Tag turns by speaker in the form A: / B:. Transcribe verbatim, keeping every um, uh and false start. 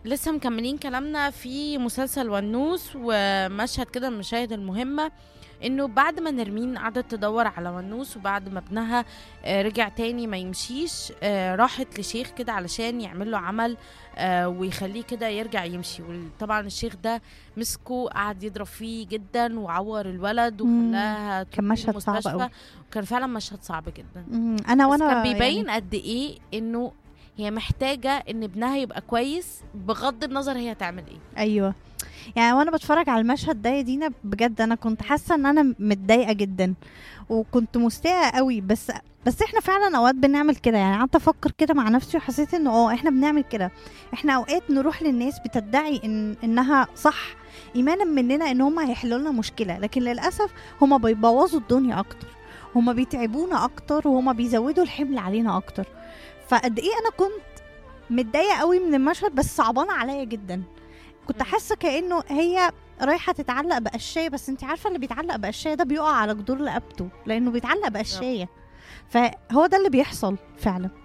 A: لسه مكملين كلامنا في مسلسل ونوس، ومشهد كده من المشاهد المهمة انه بعد ما نرمين قعدت تدور على ونوس، وبعد ما ابنها آه، رجع تاني ما يمشيش، آه، راحت لشيخ كده علشان يعمل له عمل آه، ويخليه كده يرجع يمشي. وطبعا الشيخ ده مسكه قعد يضرب فيه جدا وعور الولد
B: مم.
A: وخلاها
B: كان
A: تروح
B: مشهد صعب
A: المستشفى.
B: قوي.
A: وكان فعلا مشهد صعب جدا،
B: مم. انا
A: بس كان
B: وانا
A: بيبين
B: يعني
A: قد ايه انه هي محتاجة ان ابنها يبقى كويس بغض النظر هي هتعمل ايه.
B: ايوه، يعني وانا بتفرج على المشهد ده يا دينا بجد انا كنت حاسه ان انا متضايقه جدا وكنت مستاءه قوي. بس بس احنا فعلا اوقات بنعمل كده، يعني قعدت افكر كده مع نفسي وحسيت انه اه احنا بنعمل كده. احنا اوقات نروح للناس بتدعي ان انها صح، ايمانا مننا ان هم هيحلوا لنا مشكله، لكن للاسف هم بيبوظوا الدنيا اكتر، هم بيتعبونا اكتر، وهم بيزودوا الحمل علينا اكتر. فقد ايه انا كنت متضايقه قوي من المشهد، بس صعبانه عليا جدا. كنت
A: مم.
B: حاسه كانه هي رايحه تتعلق بقشايه، بس انت عارفه اللي بيتعلق بقشايه ده بيقع على جدور رقبته لانه بيتعلق بقشايه. فهو ده اللي بيحصل فعلا.